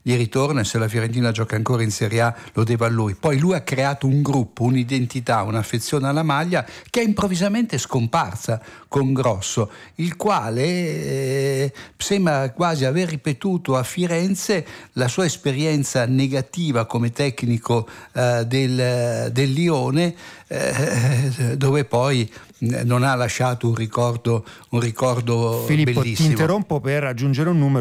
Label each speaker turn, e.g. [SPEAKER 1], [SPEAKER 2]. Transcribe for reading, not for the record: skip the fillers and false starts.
[SPEAKER 1] gli ritorna, e se la Fiorentina gioca ancora in Serie A lo deve a lui. Poi lui ha creato un gruppo, un'identità, un'affezione alla maglia che è improvvisamente scomparsa con Grosso, il quale sembra quasi aver ripetuto a Firenze la sua esperienza negativa come tecnico del Lione, dove poi non ha lasciato un ricordo
[SPEAKER 2] Filippo,
[SPEAKER 1] bellissimo.
[SPEAKER 2] ti interrompo per aggiungere un numero